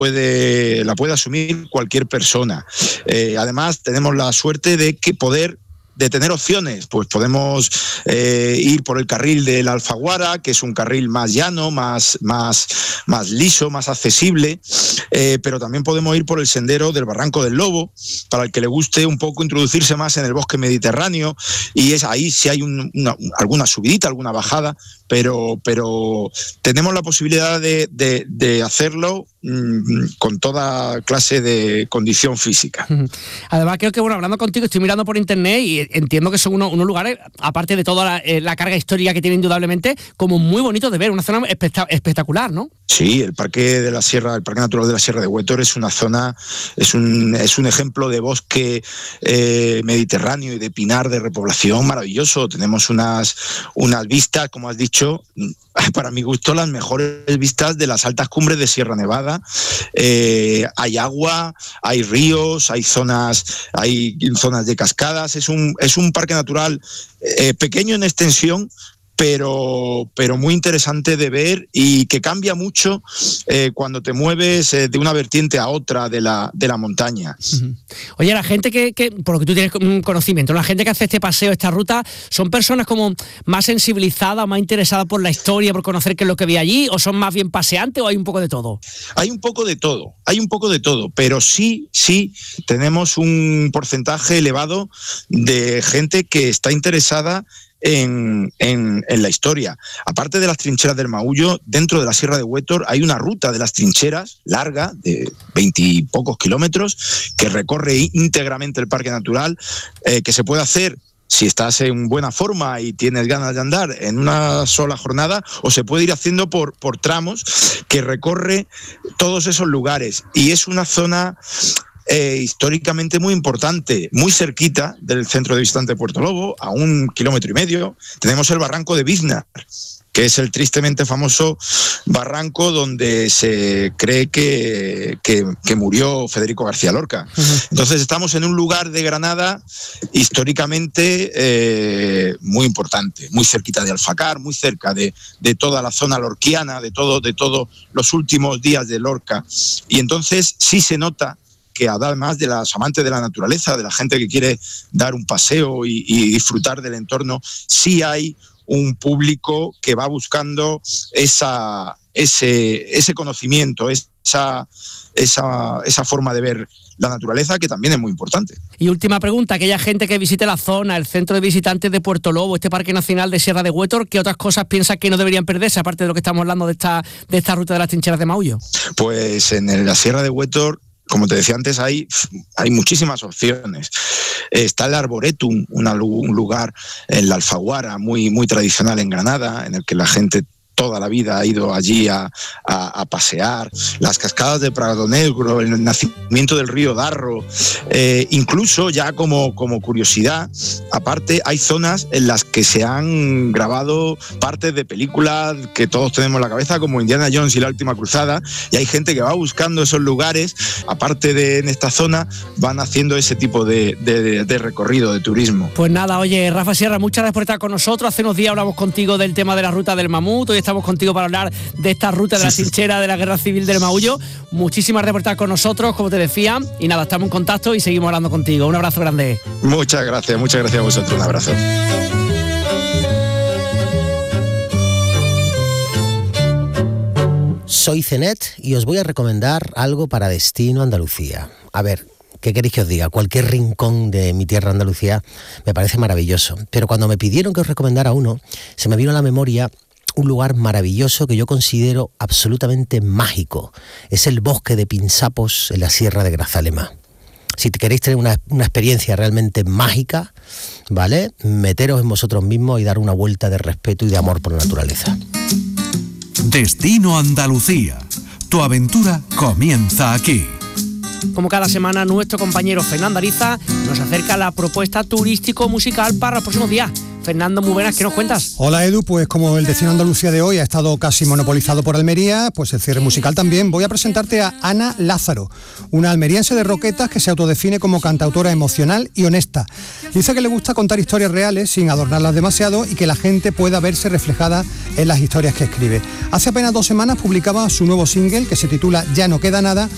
la puede asumir cualquier persona. Además, tenemos la suerte de tener opciones, pues podemos ir por el carril del Alfaguara, que es un carril más llano, más liso, más accesible, pero también podemos ir por el sendero del Barranco del Lobo, para el que le guste un poco introducirse más en el bosque mediterráneo, y es ahí sí hay alguna subidita, alguna bajada, pero tenemos la posibilidad de hacerlo con toda clase de condición física. Además, creo que, hablando contigo, estoy mirando por internet y entiendo que son unos lugares, aparte de toda la carga histórica que tiene indudablemente, como muy bonitos de ver, una zona espectacular, ¿no? Sí, el Parque Natural de la Sierra de Huétor es una zona, es un ejemplo de bosque mediterráneo y de pinar de repoblación maravilloso. Tenemos unas vistas, como has dicho, para mi gusto, las mejores vistas de las altas cumbres de Sierra Nevada. Hay agua, hay ríos, hay zonas de cascadas. Es un parque natural pequeño en extensión, pero muy interesante de ver y que cambia mucho cuando te mueves de una vertiente a otra de la montaña. Oye, la gente que, por lo que tú tienes conocimiento, la gente que hace este paseo, esta ruta, ¿son personas como más sensibilizadas, más interesadas por la historia, por conocer qué es lo que había allí, o son más bien paseantes, o hay un poco de todo? Hay un poco de todo, pero sí tenemos un porcentaje elevado de gente que está interesada en la historia. Aparte de las trincheras del Maullo, dentro de la Sierra de Huétor hay una ruta de las trincheras larga, de 20 y pocos kilómetros, que recorre íntegramente el Parque Natural, que se puede hacer si estás en buena forma y tienes ganas de andar en una sola jornada, o se puede ir haciendo por tramos que recorre todos esos lugares. Y es una zona históricamente muy importante, muy cerquita del centro de visitantes de Puerto Lobo, a 1,5 kilómetros. Tenemos el barranco de Biznar, que es el tristemente famoso barranco donde se cree que murió Federico García Lorca. Entonces estamos en un lugar de Granada históricamente muy importante, muy cerquita de Alfacar, muy cerca de toda la zona lorquiana, de todos los últimos días de Lorca. Y entonces sí se nota que, además de los amantes de la naturaleza, de la gente que quiere dar un paseo y disfrutar del entorno, sí hay un público que va buscando ese conocimiento, esa forma de ver la naturaleza, que también es muy importante. Y última pregunta, aquella gente que visite la zona, el centro de visitantes de Puerto Lobo, este Parque Nacional de Sierra de Huétor, ¿qué otras cosas piensas que no deberían perderse, aparte de lo que estamos hablando de esta ruta de las trincheras de Maullo? Pues en la Sierra de Huétor, como te decía antes, hay muchísimas opciones. Está el Arboretum, un lugar en la Alfaguara muy tradicional en Granada, en el que la gente toda la vida ha ido allí a pasear. Las cascadas de Prado Negro, el nacimiento del río Darro, incluso ya como curiosidad, aparte hay zonas en las que se han grabado partes de películas que todos tenemos en la cabeza, como Indiana Jones y la Última Cruzada, y hay gente que va buscando esos lugares. Aparte de en esta zona, van haciendo ese tipo de recorrido, de turismo. Pues nada, oye, Rafa Sierra, muchas gracias por estar con nosotros. Hace unos días hablamos contigo del tema de la ruta del mamut, hoy estamos contigo para hablar de esta ruta de la trinchera de la Guerra Civil del Maullo. Muchísimas gracias por estar con nosotros, como te decía, y nada, estamos en contacto y seguimos hablando contigo. Un abrazo grande. Muchas gracias a vosotros, un abrazo. Soy Cenet y os voy a recomendar algo para Destino Andalucía. A ver, ¿qué queréis que os diga? Cualquier rincón de mi tierra Andalucía me parece maravilloso. Pero cuando me pidieron que os recomendara uno, se me vino a la memoria un lugar maravilloso que yo considero absolutamente mágico. Es el bosque de Pinsapos en la Sierra de Grazalema. Si queréis tener una experiencia realmente mágica, ¿vale? Meteros en vosotros mismos y dar una vuelta de respeto y de amor por la naturaleza. Destino Andalucía. Tu aventura comienza aquí. Como cada semana, nuestro compañero Fernando Ariza nos acerca a la propuesta turístico-musical para los próximos días. Fernando, muy buenas, ¿qué nos cuentas? Hola Edu, pues como el Destino Andalucía de hoy ha estado casi monopolizado por Almería, pues el cierre musical también. Voy a presentarte a Ana Lázaro, una almeriense de Roquetas que se autodefine como cantautora emocional y honesta. Dice que le gusta contar historias reales sin adornarlas demasiado y que la gente pueda verse reflejada en las historias que escribe. Hace apenas 2 semanas publicaba su nuevo single que se titula Ya no queda nada